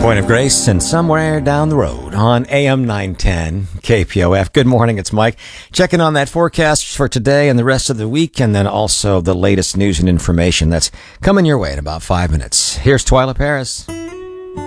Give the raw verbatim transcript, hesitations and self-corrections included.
Point of Grace and somewhere down the road on A M nine ten K P O F. Good morning, it's Mike. Checking on that forecast for today and the rest of the week, and then also the latest news and information that's coming your way in about five minutes. Here's Twyla Paris.